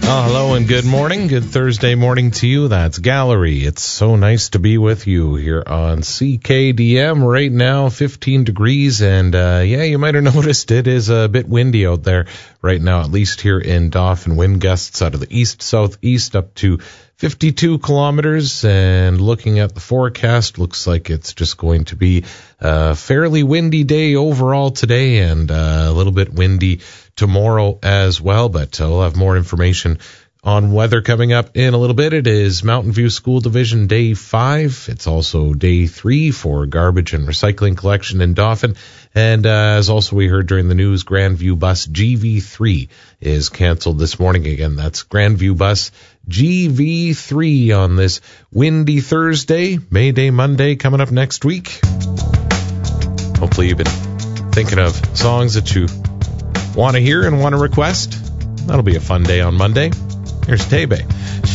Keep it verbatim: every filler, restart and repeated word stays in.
Oh, hello and good morning. Good Thursday morning to you. That's Gallery. It's so nice to be with you here on C K D M. Right now, fifteen degrees, and uh, yeah, you might have noticed it is a bit windy out there right now, at least here in Dauphin. Wind gusts out of the east-southeast up to fifty-two kilometers, and looking at the forecast, looks like it's just going to be a fairly windy day overall today, and uh, a little bit windy tomorrow as well, but uh, we'll have more information on weather coming up in a little bit. It is Mountain View School Division Day five. It's also Day three for garbage and recycling collection in Dauphin. And uh, as also we heard during the news, Grandview Bus G V three is canceled this morning. Again, that's Grandview Bus G V three on this windy Thursday. May Day Monday coming up next week. Hopefully you've been thinking of songs that you want to hear and want to request. That'll be a fun day on Monday. Here's Tebe.